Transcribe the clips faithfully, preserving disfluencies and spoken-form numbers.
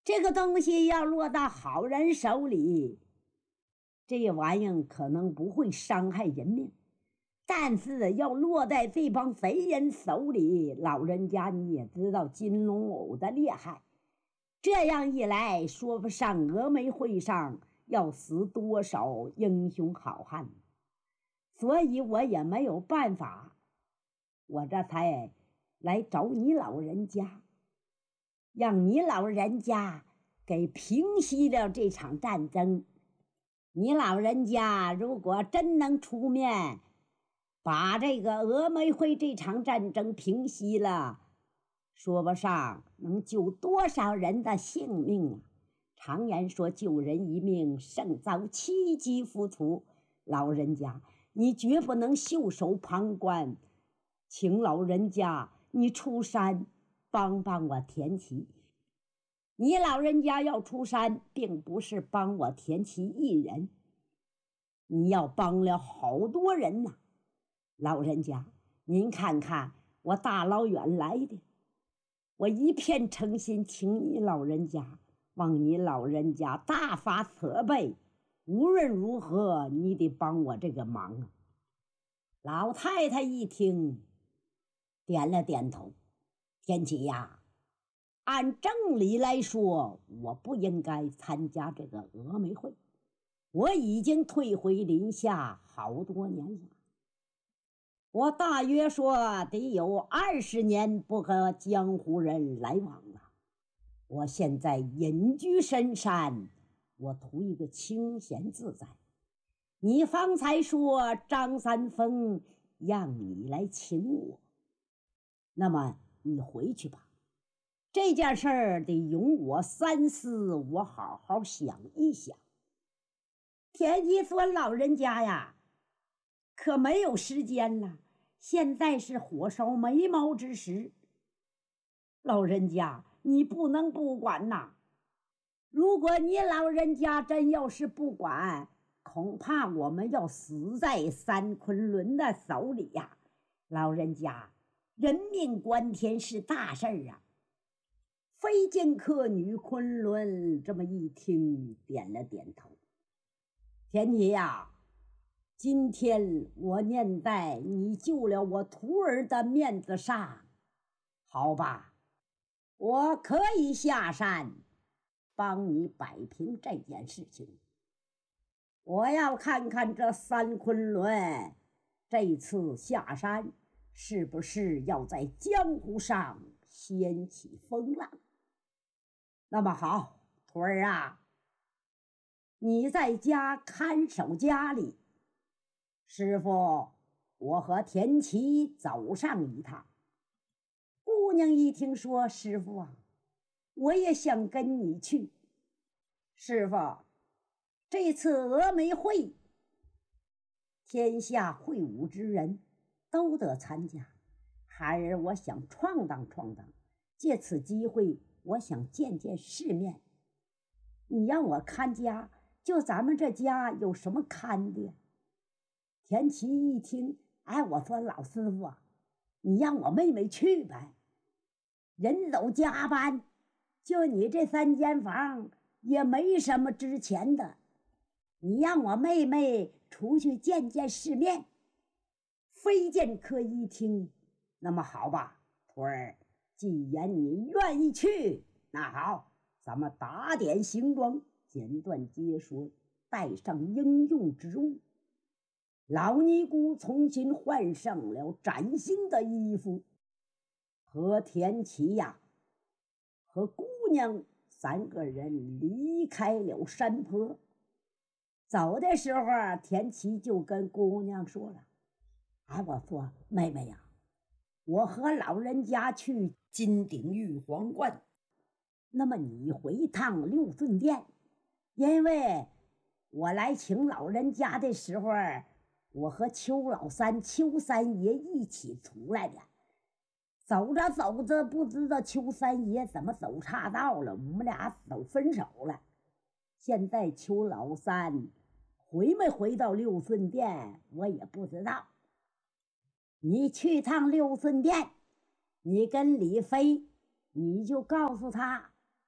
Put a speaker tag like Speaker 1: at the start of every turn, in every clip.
Speaker 1: 这个东西要落到好人手里，这玩意儿可能不会伤害人命，但是要落在这帮贼人手里，老人家你也知道金龙偶的厉害，这样一来，说不上峨眉会上要死多少英雄好汉，所以我也没有办法，我这才来找你老人家，让你老人家给平息了这场战争。你老人家如果真能出面，把这个峨眉会这场战争平息了，说不上能救多少人的性命啊！常言说救人一命胜造七级浮屠，老人家你绝不能袖手旁观，请老人家你出山帮帮我田七。你老人家要出山，并不是帮我田七一人，你要帮了好多人呐、啊！老人家您看看我大老远来的，我一片诚心，请你老人家望你老人家大发慈悲，无论如何你得帮我这个忙啊！老太太一听点了点头，天启呀，按正理来说我不应该参加这个峨眉会，我已经退回临夏好多年了，我大约说得有二十年不和江湖人来往了。我现在隐居深山，我图一个清闲自在。你方才说张三丰让你来请我，那么你回去吧，这件事儿得容我三思，我好好想一想。田七说：“老人家呀，可没有时间了，现在是火烧眉毛之时。老人家，你不能不管呐！如果你老人家真要是不管，恐怕我们要死在三昆仑的手里呀！老人家，人命关天是大事儿啊！”飞剑客女昆仑这么一听，点了点头。田七呀，今天我念在你救了我徒儿的面子上，好吧，我可以下山帮你摆平这件事情。我要看看这三昆仑这次下山是不是要在江湖上掀起风浪。那么好，徒儿啊，你在家看守家里，师傅我和田七走上一趟。姑娘一听说：“师傅啊，我也想跟你去。师傅，这次峨眉会，天下会武之人都得参加，孩儿我想闯荡闯荡，借此机会我想见见世面。你让我看家，就咱们这家有什么看的？”田七一听，哎，我说老师傅啊，你让我妹妹去呗，人走家搬，就你这三间房也没什么值钱的，你让我妹妹出去见见世面。飞剑客一听，那么好吧，徒儿，既然你愿意去，那好，咱们打点行装，简短结说，带上应用之物。老尼姑重新换上了崭新的衣服，和田七呀和姑娘三个人离开了山坡。走的时候，田七就跟姑娘说了：“哎，我说妹妹呀，我和老人家去金鼎玉皇观，那么你回一趟六顺殿，因为我来请老人家的时候，我和邱老三、邱三爷一起出来的。走着走着，不知道邱三爷怎么走岔道了，我们俩走分手了。现在邱老三回没回到六顺殿，我也不知道。你去趟六顺殿，你跟李飞，你就告诉他，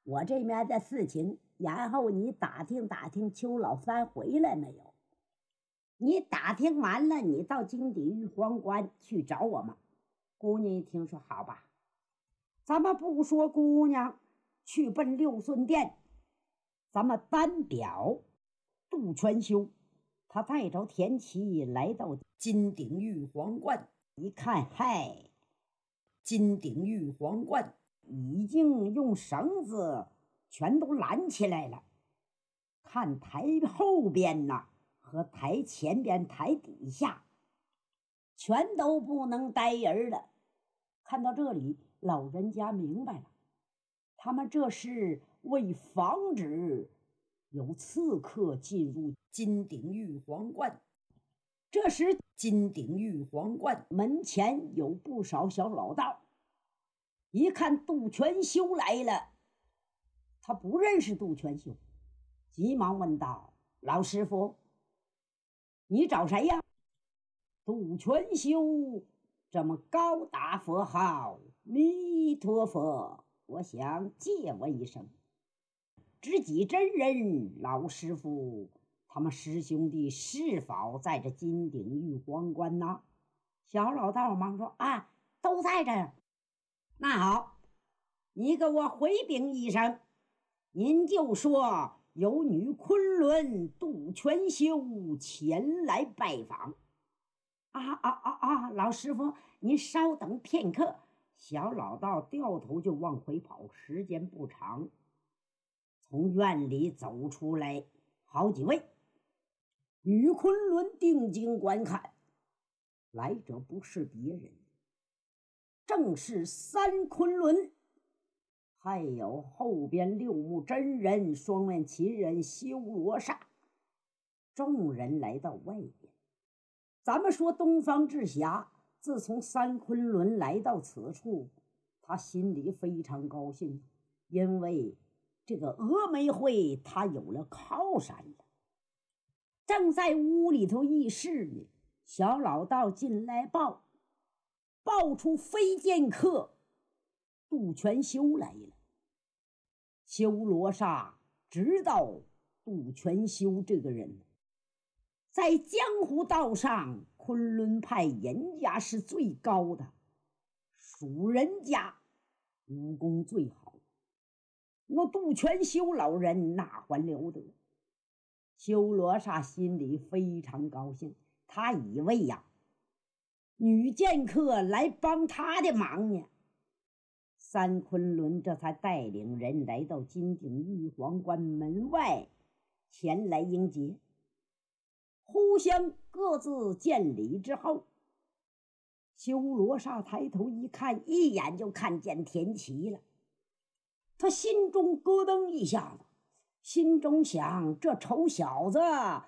Speaker 1: 我这边的事情，然后你打听打听邱老三回来没有？你打听完了，你到金鼎玉皇关去找我们。姑娘一听说好吧，咱们不说姑娘，去奔六顺殿，咱们单表杜全修，他带着田七来到金鼎玉皇关，一看，嗨，金鼎玉皇关已经用绳子全都拦起来了，看台后边呐和台前边台底下全都不能待人了。看到这里，老人家明白了，他们这是为防止有刺客进入金鼎玉皇关。这时金鼎玉皇关门前有不少小老道，一看杜全修来了，他不认识杜全修，急忙问道：老师傅，你找谁呀？杜全修这么高大佛号弥陀佛，我想借我一声。知己真人，老师傅，他们师兄弟是否在这金鼎玉皇关呢？小老道忙说：啊，都在这儿。那好，你给我回禀一声，您就说有女昆仑杜全修前来拜访。啊啊啊啊！老师傅，您稍等片刻。小老道掉头就往回跑，时间不长，从院里走出来好几位。女昆仑定睛观看，来者不是别人，正是三昆仑，还有后边六目真人、双面奇人修罗刹。众人来到外边。咱们说东方智侠自从三昆仑来到此处，他心里非常高兴，因为这个峨眉会他有了靠山了。正在屋里头议事呢，小老道进来报，报出飞剑客杜全修来了。修罗刹知道杜全修这个人，在江湖道上，昆仑派人家是最高的，属人家武功最好。我杜全修老人哪还了得？修罗刹心里非常高兴，他以为呀，女剑客来帮他的忙呢。三昆仑这才带领人来到金鼎玉皇关门外，前来迎接。互相各自见礼之后，修罗刹抬头一看，一眼就看见田七了。他心中咯噔一下子，心中想：这丑小子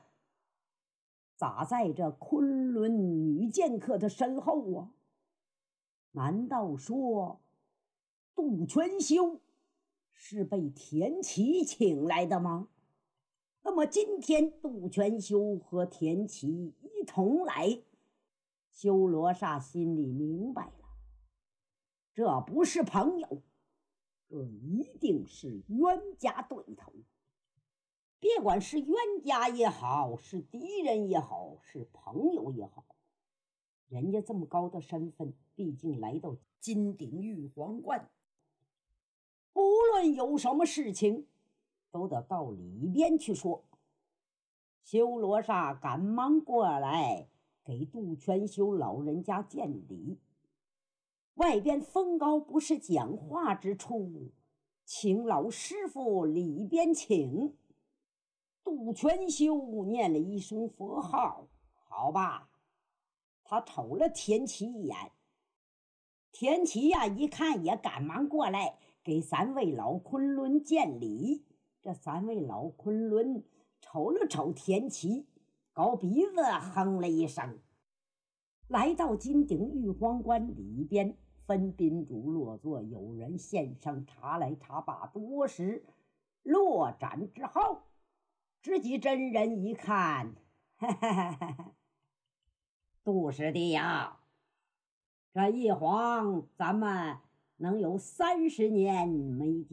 Speaker 1: 咋在这昆仑女剑客的身后啊？难道说杜全修是被田七请来的吗？那么今天杜全修和田七一同来，修罗刹心里明白了，这不是朋友，这一定是冤家对头。别管是冤家也好，是敌人也好，是朋友也好，人家这么高的身份，毕竟来到金鼎玉皇关，无论有什么事情都得到里边去说。修罗刹赶忙过来给杜全修老人家见礼。外边风高不是讲话之处，请老师傅里边请。杜全修念了一声佛号，好吧。他瞅了田七一眼，田七呀、啊、一看也赶忙过来给三位老昆仑见礼。这三位老昆仑瞅了瞅田七，高鼻子哼了一声。来到金鼎玉皇关里边，分宾主落座，有人献上茶来，茶把多时落盏之后，知己真人一看，哈哈哈哈，杜师弟呀，这一晃咱们能有三十年没见。